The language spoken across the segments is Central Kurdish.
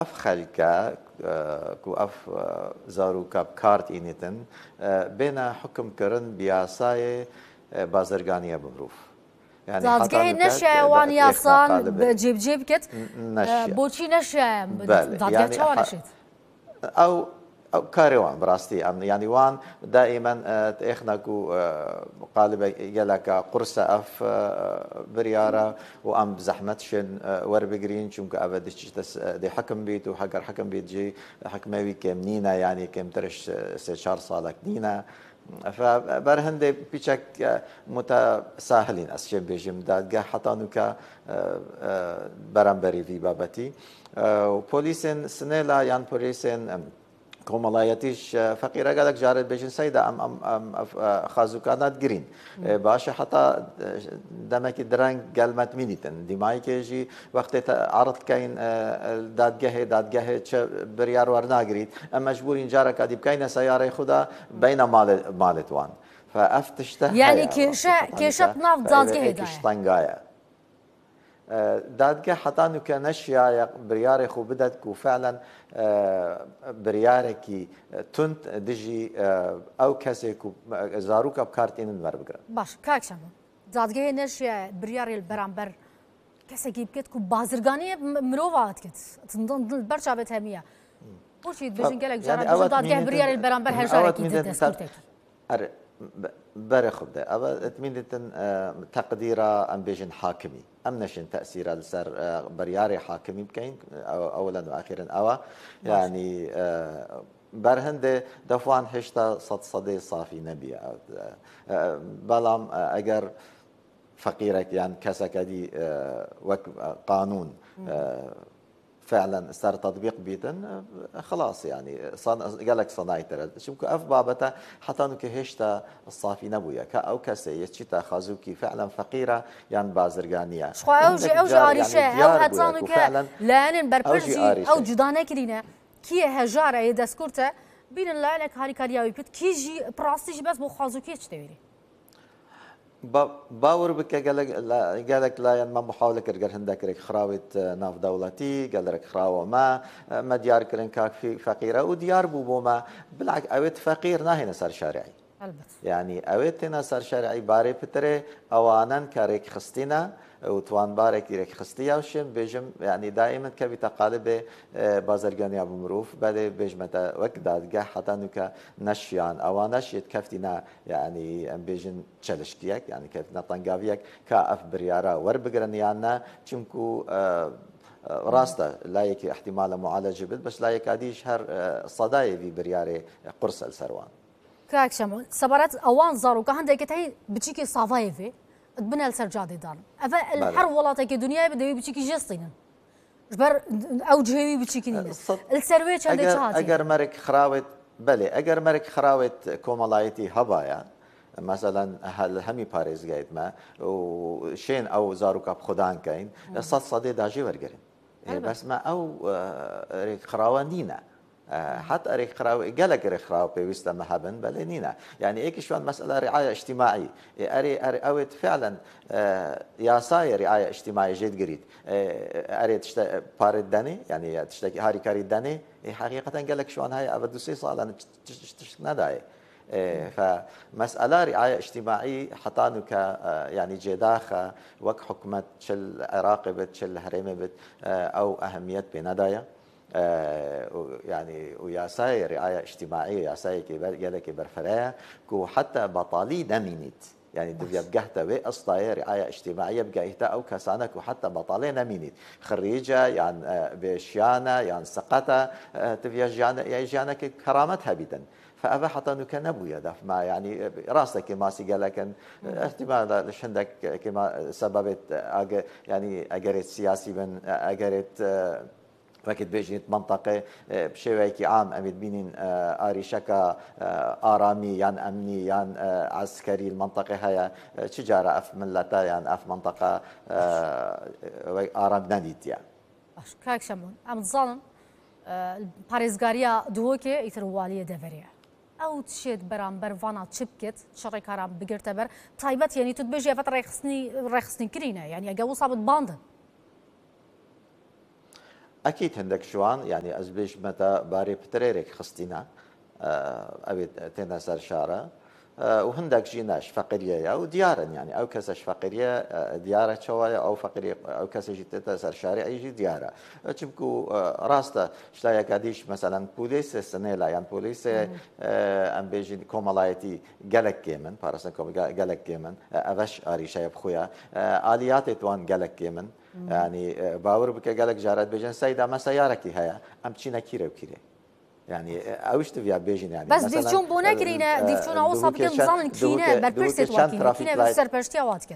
اف خلكا كو اف زارو كاب كارت اينيتن بين حكم كرن بياساي بازرگانية بمروف يعني دادگاه نشه وان یاسان جیب جیب کت بوچی نشه بله دادگاه يعني چه نشید او كاريوان براستي امن يعني وان دائما اخنا كو قالب يلك قرصه اف برياره وام بزحمتشن وربجرين چونك ابدش دي حكم بيت وحقر حكم بيت جي حكموي كم نينا يعني كم ترش استشار صالك نينا فبرهندي بيشك متساهلين اسشي بيجم دادگاه حتى نوكا برامبري في بابتي وبوليسين سنيلا يعني بوليسين كومالايتيش فقيرة قالك جارد بيجن سيدة أم خازوكانات جرين باشا حتى دمك درنگ قلمت مينيتن دماي كيجي وقت عرض كاين دادگاه بريار ورنا جريد أما مجبورين جارك أدي بكاين سيارة خدا بين مالت وان فأفتشته يعني كيشة ناف دادگاه دايا دادگاه حتى انه كنشيا برياري خو بدت كو فعلا برياري كي تنت دجي او كسي كو زاروكا بكارتين وربقرا باش كاكشم دادگاه نشيا برياري البرامبر كسي كي بكت كو بازرگاني مروفات كت تندن برشابت هميه وشي بيجن قالك جرى دادگاه برياري البرامبر هجاري كي دسكورتك برخ بدا أبا تمينتن تقديرا أم بيجن حاكمي أم نشن تأثيرا لسر برياري حاكمي بكين أولا وأخيرا أوا يعني برهند دفوان هشتا صدي صافي نبي بلام أجر فقيرك يعني كسكدي وك قانون فعلا صار تطبيق بيتن خلاص يعني قال لك صناعي ترى شو اف بابته حتى انه كهشتا الصافي نبويا او كسي يشتا خازوكي فعلا فقيره يعني بازرگانيه شو اوجي اريشه او حتى انه لان بربرجي او جدانه كرينا كي هجاره يدسكورته بين لا لك هاري كارياوي بيت كيجي براستيج بس بو خازوكي تشتويري باور بك قالك لا يعني ما محاولة كرجال هندك رك خراوت ناف دولتي قال لك خراوة ما ديار كرن كاك في فقيرة وديار بوما بالعكس أويت فقير ناهي صار شارعي يعني أويت صار شارعي باري بتري أوانا كاريك خستينا وتوان بارك يرك خستيا وشم بيجم يعني دائما كبي تقالب بازرگاني ابو مروف بده بيجمتا وقت دادگاه حتى نوكا نشيان او نشيت كفتنا يعني ام بيجن تشلشكيك يعني كفتنا طنقافيك كاف بريارا وربقرن يانا چونكو راسته لايك احتمال معالجه بس لايك اديش هر صداي في برياري قرص السروان كاك شمال صبرت اوان زارو كهندك تي بتشيكي صافايفي تبنى السرجادي دار أفا الحر ولاتك الدنيا بدأ بتشيكي جستينا جبر أو جهوي بتشيكينا السروي كان دشاتي أجر مرك خراوت بله أجر مرك خراوت كومالايتي هبايا مثلا همي باريس جايد ما وشين أو زاروكا بخدان كاين صد صدي داجي ورجرين بس ما أو ريك خراوانينا حتى أريك خراوي قالك أريك خراوي بيوستا مهبن بلينينا يعني إيك شوان مسألة رعاية اجتماعية أري أويت فعلا يا صاير رعاية اجتماعية جيد قريد أري تشتا بارد داني يعني تشتكي هاري كاري داني حقيقة قالك شوان هاي أبدو سي صالة تشتكنا داي فمسألة رعاية اجتماعية حطانك يعني جداخة وك حكمة شل عراقبة شل هريمة أو أهمية بندايا يعني وياساي رعاية اجتماعية ياساي كي برفلايا كو حتى بطالي نمينيت يعني تبي بقهتا وي أصلاية رعاية اجتماعية بقهتا أو كسانك وحتى بطالي نمينيت خريجة يعني بشيانة يعني سقطة تبي جانا كرامتها بيدن فأبا حتى إنه كان أبويا داف ما يعني راسك كما سي قال لكن احتمال ليش عندك كما سببت يعني أجرت سياسي من أجرت وقت بيجيت منطقة بشويكي عام أمد بينين آريشكا آرامي يعني أمني يعني عسكري المنطقة هيا تجارة أف ملتا يعني أف منطقة آرام نديت يعني كاك شمون أم ظالم باريزغاريا دوكي يتروالية دفريا أو تشيد برامبر فانا تشبكت شري كارام بقرتبر طيبت يعني تتبجي فترة ريخصني كرينا يعني أجو صابت باندن اكيد هندك شوان يعني ازبيش متى باري بتريرك خستينا ابي تينا سر شارع وهندك جيناش فقريه او ديارا يعني او كسش فقريه دياره شوايه او فقريه او كسش جيتا سر شارع يجي دياره تشبكو راستا شتايا قاديش مثلا بوليس السنه لا يعني بوليس ام بيجي كومالايتي جالك كيمن بارسنكم جالك كيمن افش اري شايب خويا اليات توان جالك كيمن يعني باور بك جالك جارات بيجن سيدا ما سيارتي هيا ام تشينا كيرو كيري يعني اوش تبيع بيجن يعني بس ديفچون بو نکرینه ديفچون او صابکن بزانن کینه برپرسیت واکینه کینه سرپرستی واتکن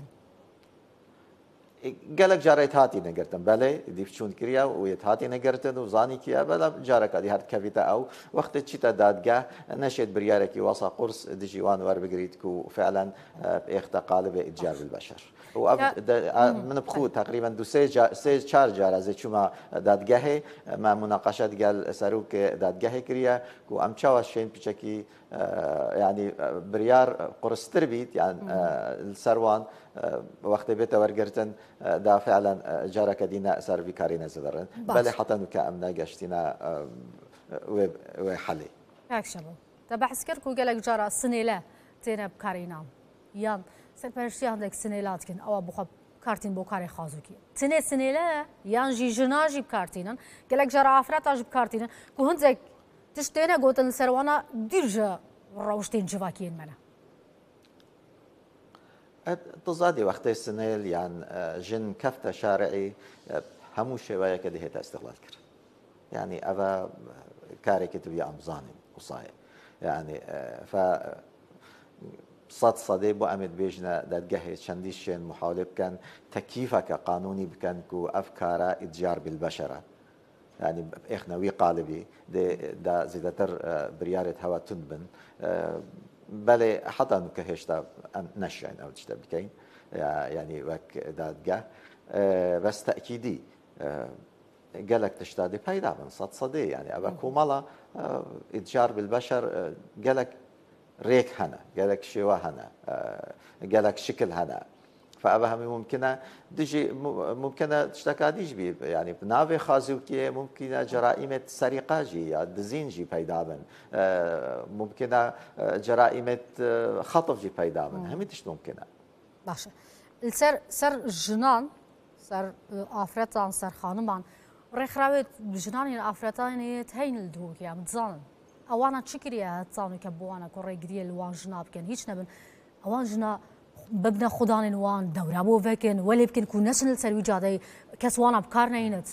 قالك جاريت هاتي نقرتن بله ديفشون كريا ويتهاتي نقرتن وزاني كيا بلا جارك هذه هات كفيتا او وقت تشيتا دادقه نشيت بريارك وصا قرص ديجيوان ور بقريتكو فعلا باخت قالب اتجار بالبشر من بخو تقريبا دو سي چار جار زي شما دادقه ما مناقشات قال ساروك دادقه كريا كو ام تشاوش شين بيچكي يعني بريار قرص تربيت يعني السروان وقت بيتا ورقرتن دا فعلا جارك دينا سر بكارينا زدرن بل حتى نكامنا قشتنا وحلي هاك شباب تبحث كركو قالك جارة سنيلة تينا بكارينا يان سرپرشتی عندك سنيلات كن او بخب كارتين بو كاري خازوكي تني سنيلة يان جي جناجي بكارتينن قالك جارة عفرات اجي بكارتينن كو هنزك تشتينا قوتن سروانا ديرجا روشتين جواكين منا تزادي وقت السنيل يعني جن كفته شارعي همو شوية كده هي استغلال كر يعني أبا كاري كتبي أمزاني وصاية يعني ف صدي بو أمد بيجنا دادجه شنديشين محاولة بكن تكييفك قانوني بكن كو أفكارا إتجار بالبشرة يعني إحنا وي قالبي دا زيدتر بريارة هوا تنبن بله حتى نكهشتا نشين أو تشتا بكين يعني وك دادجه بس تأكيدي قالك تشتادي بايدا من صدي يعني أبا كومالا إتجار بالبشر قالك ريك هنا قالك شوا هنا قالك شكل هنا فأبها ممكنة ديجي ممكنة تشتكى ديجي يعني بنافي خازوكي ممكنة جرائم سرقة جي دزين جي بايدابن ممكنة جرائم خطف جي بايدابن همي تشت ممكنة باشا سر جنان سر آفرتان سر خانمان رخراوت جنان آفرتان تهين الدوك يا متزانن اوانا تشكريا تصانو كبوانا كوري قديه الوان جناب كان هيش نبن اوان جنا ببنا خدان وان دورا بو فكن ولا يمكن كون ناشونال سيرفي جادي كسوانا بكارنينت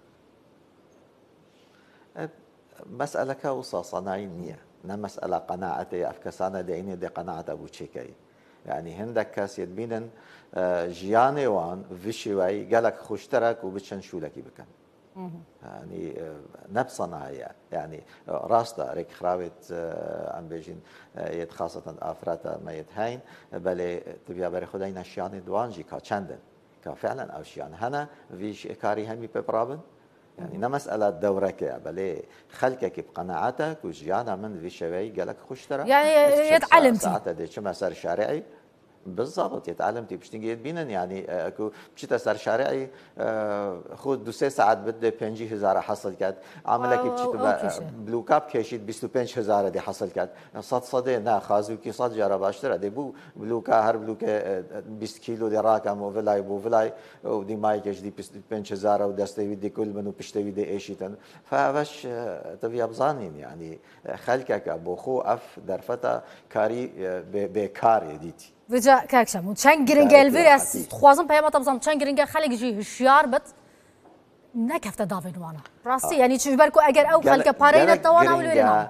مسألة كوصا صناعية مسألة قناعتي أفكسانة ديني دي قناعة أبو تشيكي يعني هندك كاس يدبينن جياني وان فيشيوي قالك خوشترك وبتشن شو لكي بكن يعني نفس صناعية يعني راستا ريك خراوت عم بيجين يد خاصة أفراتا ما يتهين بل تبيا بري خدينا شيان دوانجي كا چندن كا فعلا أو شيان هنا فيش كاري همي ببرابن يعني مسألة دورك بل خلقك بقناعتك وجيانا من في شوي قالك خوشترى يعني يتعلمتي ساعتها دي شما سر شارعي بالضبط يتعلمتي باش تنقي بينن يعني اكو مشيت سر شارعي خود دو سه ساعت بده 5000 حصل كات عملك بشيت بلوكاب كيشيت 25000 دي حصل كات صدي نا خازوكي صد جرى باشترى دي بو بلوكا هر بلوكا 20 كيلو دي راكم وفلاي بو فلاي ودي مايكش دي 25000 ودستي دي كل منو بشتي دي ايشيتن فباش تبي ابزانين يعني خلكك ابو خو اف درفتا كاري بكاري ديتي وجا كاكشم وشان جرينجا الفيرس خوازم بيما طبزم شان جرينجا خلق جي هشيار بت نكفت دافين وانا راسي يعني تشوف بالكو اجر او خلق بارينا طوانا ولينا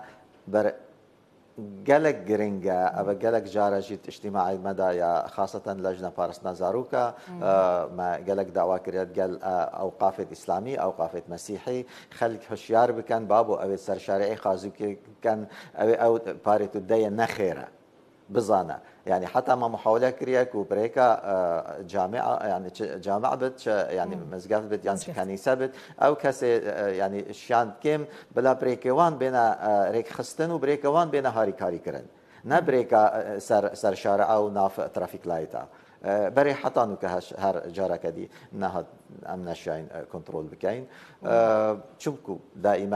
قالك جرينجا أبا قالك جارة جيت اجتماعي مدايا خاصة لجنة بارسنا زاروكا ما قالك دعوة كريات قال أوقاف إسلامي أوقاف مسيحي خلق هشيار بكان بابو أو سر شارعي خازوكي كان أو باريتو دايا نخيرة بزانا يعني حتى ما محاولة كرياك وبريكا جامعة يعني جامعة بت يعني مزقاف بت يعني كنيسة بت أو كسي يعني شان كم بلا بريكوان بينا ريك خستن وبريكوان بينا هاري كاري كرن نا بريكا سر شارع أو ناف ترافيك لايتا بري حتى نكهش هر جارة كدي نهاد ام نشاین کنترل بکەین چونکو دائما